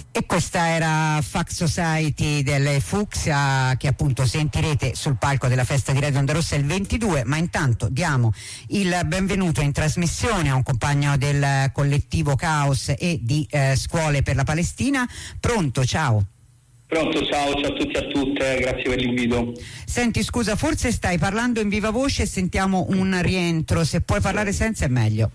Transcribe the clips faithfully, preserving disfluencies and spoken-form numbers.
E questa era Fuck Society delle Fucsia, che appunto sentirete sul palco della festa di Radio Onda Rossa il ventidue, ma intanto diamo il benvenuto in trasmissione a un compagno del collettivo Caos e di eh, Scuole per la Palestina. Pronto, ciao. Pronto, ciao, ciao a tutti e a tutte, grazie per l'invito. Senti, scusa, forse stai parlando in viva voce e sentiamo un rientro, se puoi parlare senza è meglio.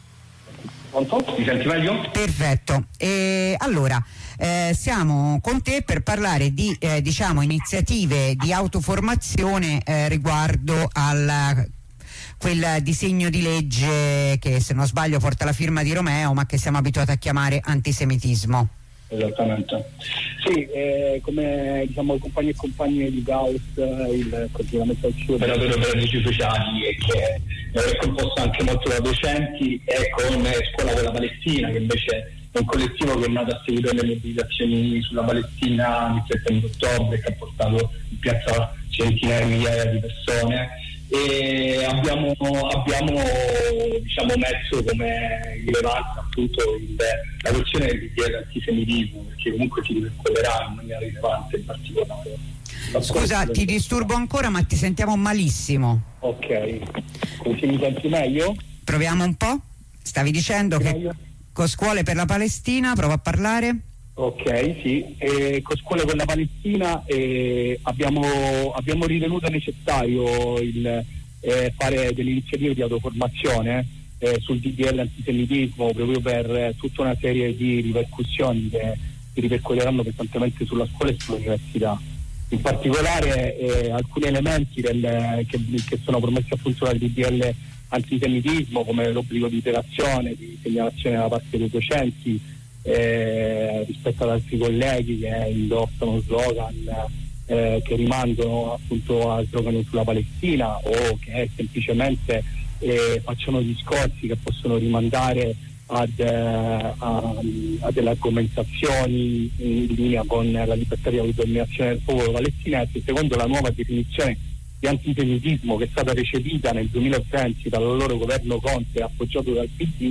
Pronto? Mi senti meglio? Perfetto. E allora eh, siamo con te per parlare di eh, diciamo iniziative di autoformazione eh, riguardo al quel disegno di legge che, se non sbaglio, porta la firma di Romeo, ma che siamo abituati a chiamare antisemitismo. Esattamente. Sì, eh, come diciamo compagni e compagne di Caos, il coordinamento operatore per servizi sociali, e che è composto anche molto da docenti, e con Scuola per la Palestina, che invece è un collettivo che è nato a seguito delle mobilitazioni sulla Palestina il settembre ottobre, che ha portato in piazza centinaia di migliaia di persone. E abbiamo, abbiamo diciamo messo come rilevanza appunto il, la questione del antisemitismo, perché comunque si ripercuoterà in maniera rilevante, in particolare. Scusa, ti disturbo ancora, ma ti sentiamo malissimo. Ok, così mi senti meglio? Proviamo un po'. Stavi dicendo che meglio? Con Scuole per la Palestina, prova a parlare. Ok, sì, e con Scuole per la Palestina eh, abbiamo, abbiamo ritenuto necessario il, eh, fare delle iniziative di autoformazione eh, sul D D L antisemitismo, proprio per eh, tutta una serie di ripercussioni che si ripercuoteranno pesantemente sulla scuola e sull'università. In particolare eh, alcuni elementi del, che, che sono promessi appunto dal D D L antisemitismo, come l'obbligo di iterazione, di segnalazione da parte dei docenti, Eh, rispetto ad altri colleghi che indossano slogan eh, che rimandano appunto a slogan sulla Palestina, o che semplicemente eh, facciano discorsi che possono rimandare ad, eh, a, a delle argomentazioni in linea con la libertà di autodeterminazione del popolo palestinese, secondo la nuova definizione di antisemitismo che è stata recepita nel duemilaventi dal loro governo Conte, appoggiato dal P D.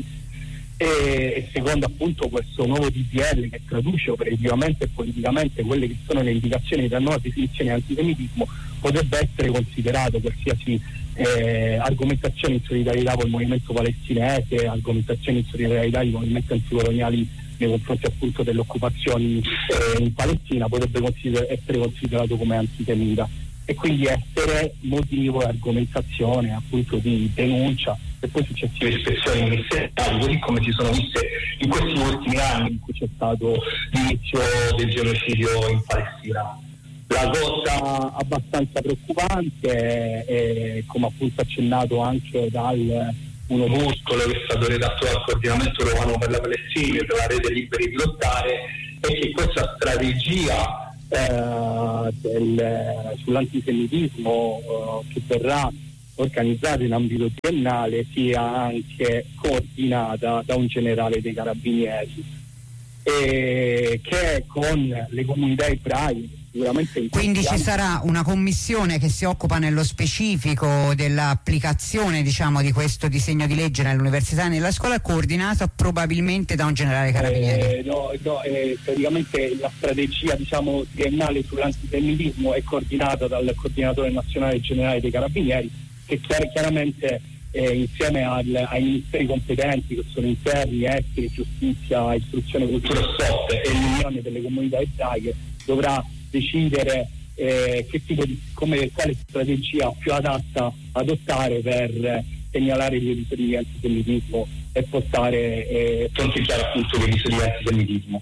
E secondo appunto questo nuovo D D L, che traduce operativamente e politicamente quelle che sono le indicazioni della nuova definizione di antisemitismo, potrebbe essere considerato qualsiasi eh, argomentazione in solidarietà con il movimento palestinese, argomentazioni in solidarietà di movimenti anticoloniali nei confronti appunto delle occupazioni eh, in Palestina, potrebbe consider- essere considerato come antisemita, e quindi essere motivo e argomentazione appunto di denuncia e poi successive ispezioni ministeriali, così come si sono viste in questi ultimi anni in cui c'è stato l'inizio del genocidio in Palestina. La cosa abbastanza preoccupante è, come appunto accennato anche dal un opuscolo che è stato redatto dal coordinamento romano per la Palestina, per la rete Liberi di Lottare, è che questa strategia eh, del, sull'antisemitismo eh, che verrà organizzata in ambito triennale sia anche coordinata da un generale dei carabinieri, e che con le comunità ebraiche sicuramente. Quindi ci sarà una commissione che si occupa nello specifico dell'applicazione, diciamo, di questo disegno di legge nell'università e nella scuola, coordinata probabilmente da un generale carabinieri. Eh, no, no, eh, praticamente la strategia, diciamo, triennale sull'antisemitismo è coordinata dal coordinatore nazionale generale dei carabinieri, che chiar- chiaramente eh, insieme al, ai ministeri competenti, che sono interni, esteri, giustizia, istruzione, cultura e sport, e l'unione delle comunità ebraiche, dovrà decidere eh, che tipo di, come, quale strategia più adatta adottare per eh, segnalare gli episodi di antisemitismo e portare eh, fronteggiare appunto gli episodi di antisemitismo.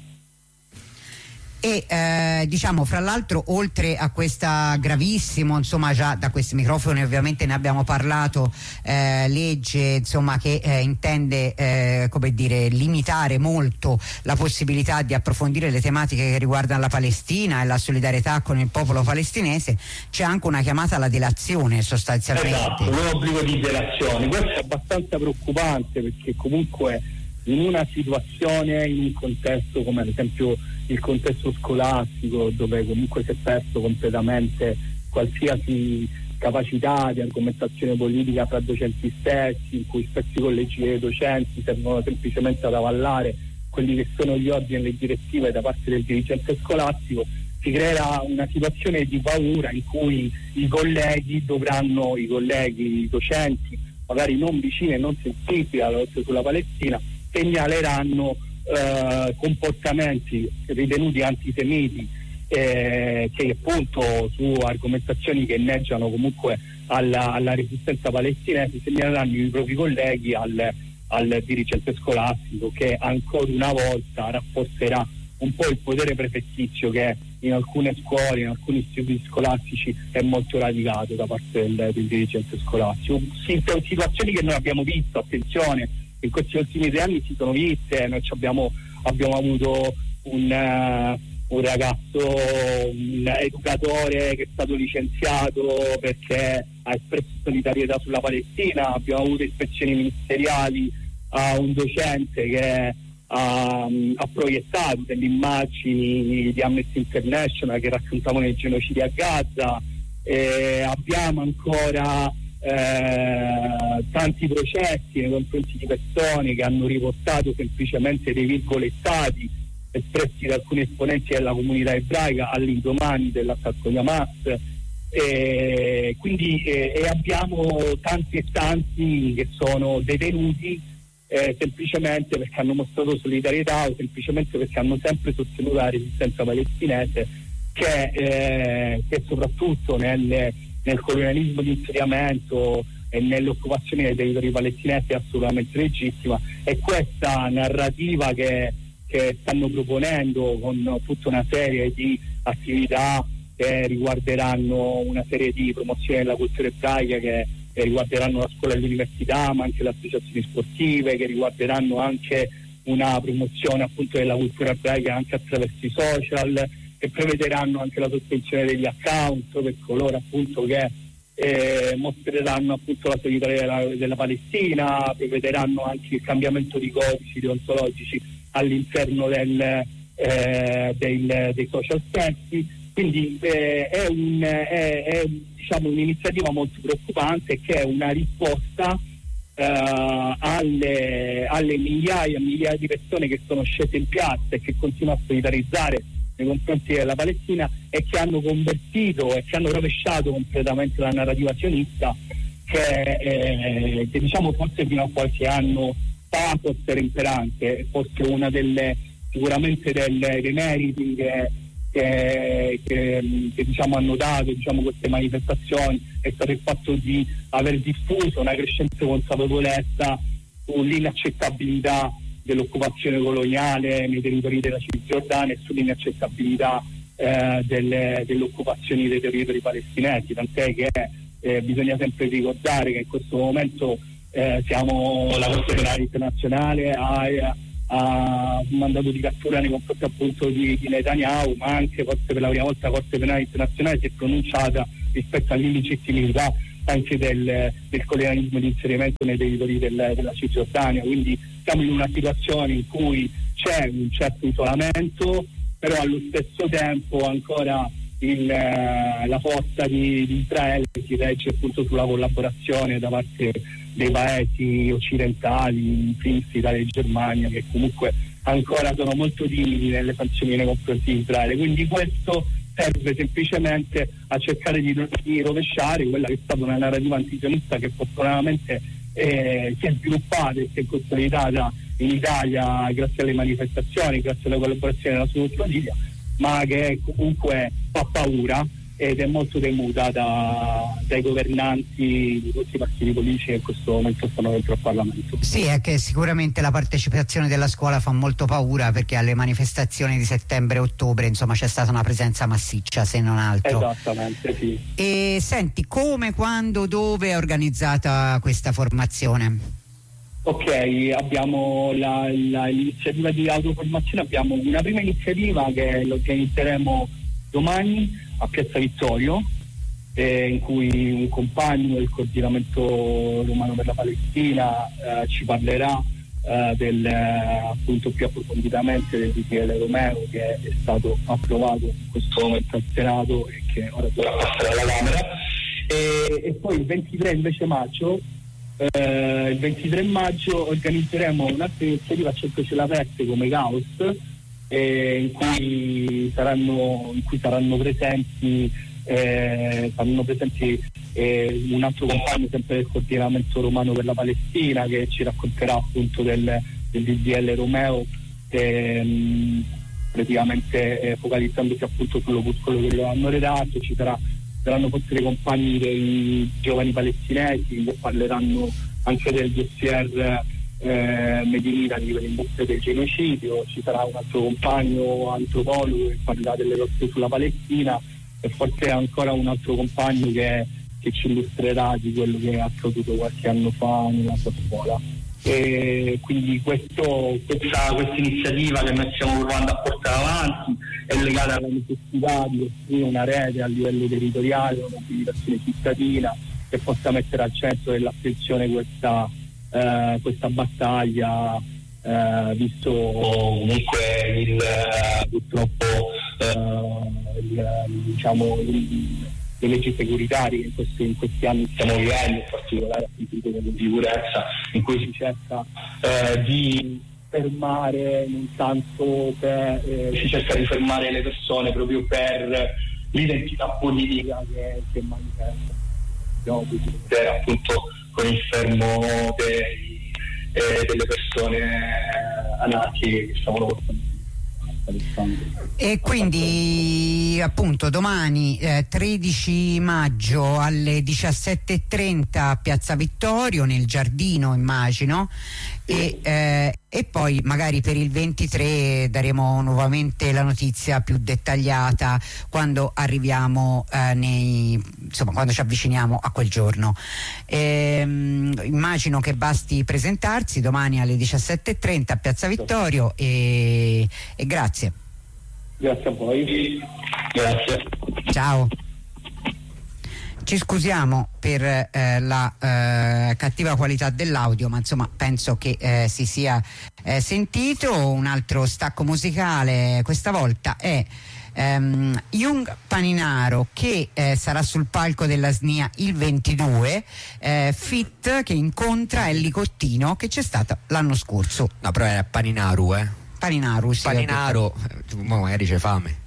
E eh, diciamo, fra l'altro, oltre a questa gravissimo, insomma, già da questi microfoni ovviamente ne abbiamo parlato, eh, legge insomma che eh, intende eh, come dire limitare molto la possibilità di approfondire le tematiche che riguardano la Palestina e la solidarietà con il popolo palestinese, c'è anche una chiamata alla delazione sostanzialmente. Esatto, un obbligo di delazione. Questo è abbastanza preoccupante, perché comunque in una situazione, in un contesto come ad esempio il contesto scolastico, dove comunque si è perso completamente qualsiasi capacità di argomentazione politica fra docenti stessi, in cui stessi collegi dei docenti servono semplicemente ad avallare quelli che sono gli ordini e le direttive da parte del dirigente scolastico, si creerà una situazione di paura in cui i colleghi dovranno, i colleghi i docenti, magari non vicini e non sensibili alla lotta sulla Palestina, segnaleranno eh, comportamenti ritenuti antisemiti, eh, che appunto su argomentazioni che inneggiano comunque alla, alla resistenza palestinese, segnaleranno i propri colleghi al, al dirigente scolastico, che ancora una volta rafforzerà un po' il potere prefettizio che in alcune scuole, in alcuni istituti scolastici è molto radicato da parte del, del dirigente scolastico. Sì, sono situazioni che noi abbiamo visto, attenzione, in questi ultimi tre anni si sono viste. Noi abbiamo, abbiamo avuto un, uh, un ragazzo, un educatore che è stato licenziato perché ha espresso solidarietà sulla Palestina, abbiamo avuto ispezioni ministeriali a un docente che ha, ha proiettato delle immagini di Amnesty International che raccontavano i genocidi a Gaza. Eh, abbiamo ancora eh, tanti processi nei confronti di persone che hanno riportato semplicemente dei virgolettati espressi da alcuni esponenti della comunità ebraica all'indomani dell'attacco di Hamas. E quindi eh, e abbiamo tanti e tanti che sono detenuti eh, semplicemente perché hanno mostrato solidarietà o semplicemente perché hanno sempre sostenuto la resistenza palestinese, che, eh, che soprattutto nel, nel colonialismo di insediamento e nell'occupazione dei territori palestinesi è assolutamente legittima. E questa narrativa che, che stanno proponendo con tutta una serie di attività che riguarderanno una serie di promozioni della cultura ebraica, che, che riguarderanno la scuola e l'università, ma anche le associazioni sportive, che riguarderanno anche una promozione appunto della cultura ebraica anche attraverso i social, che prevederanno anche la sospensione degli account per coloro appunto che eh, mostreranno appunto la solidarietà della, della Palestina, prevederanno anche il cambiamento di codici deontologici all'interno del, eh, del, dei social stessi. Quindi eh, è, un, è, è diciamo, un'iniziativa molto preoccupante, che è una risposta eh, alle, alle migliaia e migliaia di persone che sono scese in piazza e che continuano a solidarizzare nei confronti della Palestina e che hanno convertito e che hanno rovesciato completamente la narrativa sionista, che, eh, che diciamo forse fino a qualche anno fa fosse imperante, fosse una delle sicuramente delle, dei meriti che Che, che, che diciamo hanno dato diciamo, queste manifestazioni è stato il fatto di aver diffuso una crescente consapevolezza sull'inaccettabilità dell'occupazione coloniale nei territori della Cisgiordania e sull'inaccettabilità eh, delle, delle occupazioni dei territori palestinesi, tant'è che eh, bisogna sempre ricordare che in questo momento eh, siamo la Corte Penale Internazionale a ha un mandato di cattura nei confronti appunto di, di Netanyahu, ma anche forse per la prima volta la Corte Penale Internazionale si è pronunciata rispetto all'illegittimità anche del, del colonialismo di inserimento nei territori del, della Cisgiordania. Quindi siamo in una situazione in cui c'è un certo isolamento, però allo stesso tempo ancora il, la forza di, di Israele si regge appunto sulla collaborazione da parte dei paesi occidentali, in primis Italia e Germania, che comunque ancora sono molto timidi nelle sanzioni nei confronti di Israele. Quindi questo serve semplicemente a cercare di, di rovesciare quella che è stata una narrativa antisionista che fortunatamente eh, si è sviluppata e si è consolidata in Italia grazie alle manifestazioni, grazie alla collaborazione della società civile, ma che comunque fa paura ed è molto temuta da, dai governanti di tutti i partiti politici che in questo momento stanno dentro al Parlamento. Sì, è che sicuramente la partecipazione della scuola fa molto paura, perché alle manifestazioni di settembre e ottobre insomma c'è stata una presenza massiccia, se non altro. Esattamente, sì. E senti, come, quando, dove è organizzata questa formazione? Ok, abbiamo la, la, l'iniziativa di autoformazione, abbiamo una prima iniziativa che lo organizzeremo domani a Piazza Vittorio, eh, in cui un compagno del coordinamento romano per la Palestina eh, ci parlerà eh, del, appunto più approfonditamente del D P L Romeo, che è stato approvato in questo momento al Senato e che ora dovrà passare alla Camera. E, e poi il ventitré invece maggio eh, il ventitré maggio organizzeremo un'altra iniziativa a Centro Celaperte come Caos, eh, in cui saranno in cui saranno presenti eh, saranno presenti eh, un altro compagno sempre del coordinamento romano per la Palestina, che ci racconterà appunto del, del D D L Romeo, ehm, praticamente eh, focalizzandosi appunto sull'opuscolo che lo hanno redatto. Ci sarà, saranno forse dei compagni dei giovani palestinesi che parleranno anche del dossier eh, Made in Italy per l'industria del genocidio. Ci sarà un altro compagno antropologo che parlerà delle lotte sulla Palestina, e forse ancora un altro compagno che, che ci illustrerà di quello che è accaduto qualche anno fa nella sua scuola. E quindi questo, questa, questa iniziativa che noi stiamo provando a portare avanti è legata alla necessità di costruire una rete a livello territoriale, una mobilitazione cittadina che possa mettere al centro dell'attenzione questa, eh, questa battaglia, eh, visto comunque il, purtroppo eh, il, diciamo il, le leggi securitarie che in questi, in questi anni stiamo vivendo, in particolare l'istituto della sicurezza, in cui si cerca eh, di fermare non tanto per, eh, si cerca di fermare le persone proprio per l'identità politica che, che manifesta, no? Appunto con il fermo dei, eh, delle persone anarchiche che stavano portando. E quindi appunto domani eh, tredici maggio alle diciassette e trenta a Piazza Vittorio, nel giardino immagino, e, eh, e poi magari per il ventitré daremo nuovamente la notizia più dettagliata quando arriviamo eh, nei, insomma quando ci avviciniamo a quel giorno. Ehm, immagino che basti presentarsi domani alle diciassette e trenta a Piazza Vittorio, e, e grazie. Grazie a voi. Grazie. Ciao. Ci scusiamo per eh, la eh, cattiva qualità dell'audio, ma insomma penso che eh, si sia eh, sentito. Un altro stacco musicale questa volta è Um, Jung Paninaro, che eh, sarà sul palco della S N I A il ventidue, eh, Fit che incontra Ellie Cottino, che c'è stata l'anno scorso. No, però era Paninaru, eh Paninaru, sì, Paninaro, magari c'è fame.